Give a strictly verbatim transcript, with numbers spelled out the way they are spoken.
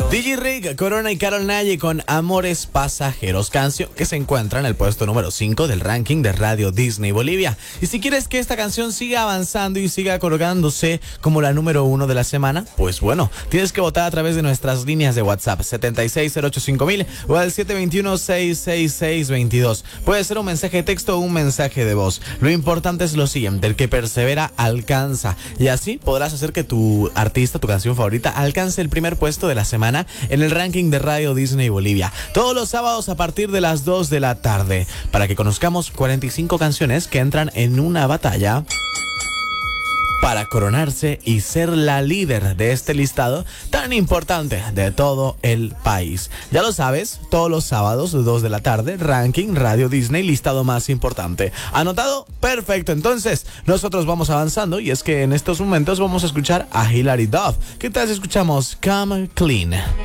D J Rick, Corona y Karol Naye con Amores Pasajeros, canción que se encuentra en el puesto número cinco del ranking de Radio Disney Bolivia. Y si quieres que esta canción siga avanzando y siga colgándose como la número uno de la semana, pues bueno, tienes que votar a través de nuestras líneas de WhatsApp setenta y seis cero ocho cinco mil o al siete dos uno, seis seis seis dos dos. Puede ser un mensaje de texto o un mensaje de voz. Lo importante es lo siguiente: el que persevera alcanza. Y así podrás hacer que tu artista, tu canción favorita, alcance el primer puesto de la semana en el ranking de Radio Disney Bolivia. Todos los sábados a partir de las dos de la tarde, para que conozcamos cuarenta y cinco canciones que entran en una batalla para coronarse y ser la líder de este listado tan importante de todo el país. Ya lo sabes, todos los sábados, dos de la tarde, ranking Radio Disney, listado más importante. ¿Anotado? Perfecto. Entonces, nosotros vamos avanzando y es que en estos momentos vamos a escuchar a Hilary Duff. ¿Qué tal si escuchamos Come Clean?